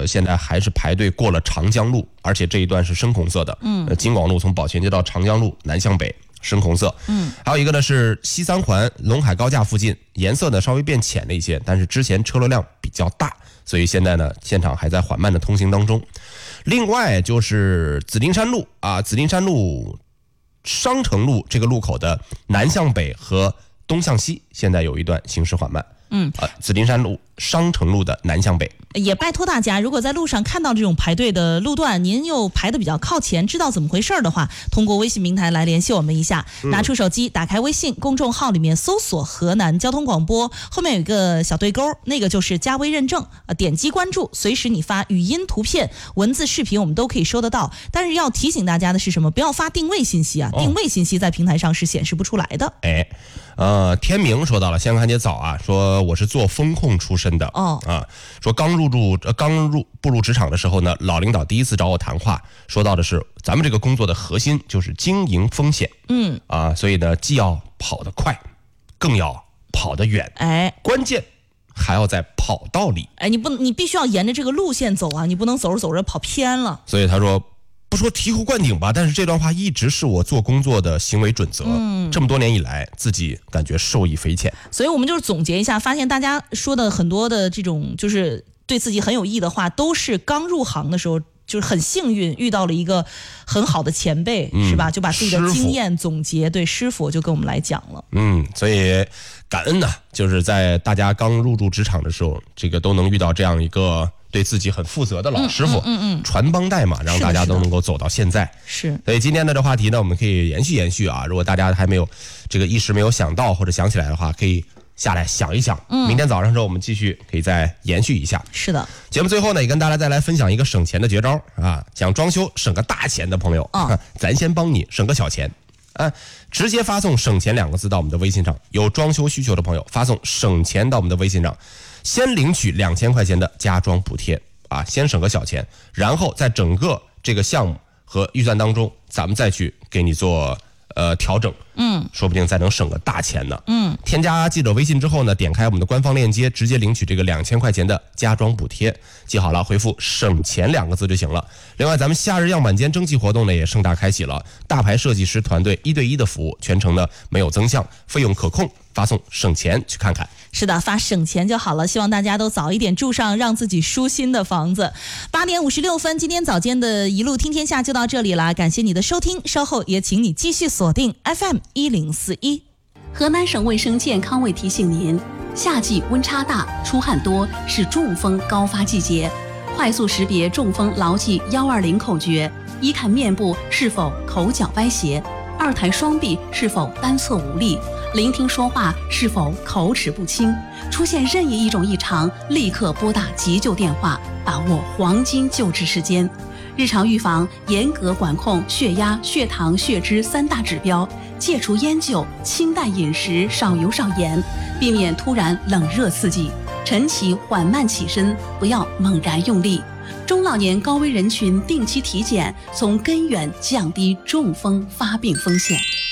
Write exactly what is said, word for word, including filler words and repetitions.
呃，现在还是排队过了长江路，而且这一段是深红色的。嗯，呃、京广路从宝泉街到长江路南向北深红色。嗯，还有一个呢是西三环陇海高架附近，颜色呢稍微变浅了一些，但是之前车流量比较大，所以现在呢现场还在缓慢的通行当中。另外就是紫金山路啊，紫金山路商城路这个路口的南向北和东向西，现在有一段行驶缓慢。嗯，啊，紫金山路商城路的南向北。 也拜托大家，如果在路上看到这种排队的路段，您又排得比较靠前，知道怎么回事的话，通过微信平台来联系我们一下。嗯、拿出手机，打开微信公众号里面搜索河南交通广播，后面有一个小对勾，那个就是加微认证，呃，点击关注，随时你发语音、图片、文字、视频，我们都可以收得到。但是要提醒大家的是什么？不要发定位信息啊，哦、定位信息在平台上是显示不出来的。 哎，呃，天明说到了，先看姐早啊，说我是做风控出身的。哦啊，说刚入驻呃刚入步入职场的时候呢，老领导第一次找我谈话，说到的是咱们这个工作的核心就是经营风险。嗯啊，所以呢，既要跑得快，更要跑得远。哎，关键还要在跑道里。 哎，你不你必须要沿着这个路线走啊，你不能走着走着跑偏了。 所以他说。不说醍醐灌顶吧，但是这段话一直是我做工作的行为准则。嗯，这么多年以来，自己感觉受益匪浅。 所以我们就是总结一下，发现大家说的很多的这种就是对自己很有益的话，都是刚入行的时候就是很幸运遇到了一个很好的前辈，嗯、是吧？就把自己的经验总结，对师傅就跟我们来讲了。 嗯，所以感恩呢、啊，就是在大家刚入驻职场的时候，这个都能遇到这样一个。对自己很负责的老师傅，嗯嗯嗯，传帮带嘛，让大家都能够走到现在。 是， 所以今天的这话题呢，我们可以延续延续啊。如果大家还没有这个一时没有想到或者想起来的话，可以下来想一想。嗯，明天早上之后我们继续可以再延续一下。 是的， 节目最后呢，也跟大家再来分享一个省钱的绝招啊。想装修省个大钱的朋友，哦、咱先帮你省个小钱。啊，直接发送省钱两个字到我们的微信上，有装修需求的朋友发送省钱到我们的微信上，先领取两千块钱的家装补贴啊，先省个小钱，然后在整个这个项目和预算当中，咱们再去给你做呃调整，嗯，说不定再能省个大钱呢。嗯，添加记者微信之后呢，点开我们的官方链接，直接领取这个两千块钱的家装补贴，记好了，回复省钱两个字就行了。另外，咱们夏日样板间征集活动呢也盛大开启了，大牌设计师团队一对一的服务，全程呢没有增项，费用可控，发送省钱去看看。 是的，发省钱就好了，希望大家都早一点住上让自己舒心的房子。八点五十六分，今天早间的一路听天下就到这里了，感谢你的收听，稍后也请你继续锁定 F M 一零四一。 河南省卫生健康委提醒您，夏季温差大，出汗多是中风高发季节，快速识别中风牢记一二零口诀：一看面部是否口角歪斜，二抬双臂是否单侧无力，聆听说话是否口齿不清，出现任意一种异常，立刻拨打急救电话，把握黄金救治时间。日常预防，严格管控血压、血糖、血脂三大指标，戒除烟酒，清淡饮食，少油少盐，避免突然冷热刺激。晨起缓慢起身，不要猛然用力。中老年高危人群定期体检，从根源降低中风发病风险。